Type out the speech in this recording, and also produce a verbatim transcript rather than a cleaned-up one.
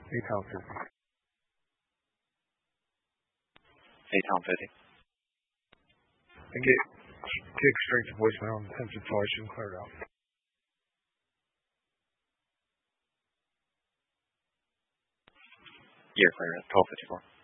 Eight pound fifty. Eight pound fifty. And get kick straight to voicemail and hence it's probably shouldn't clear it out. You're clear at twelve fifty four.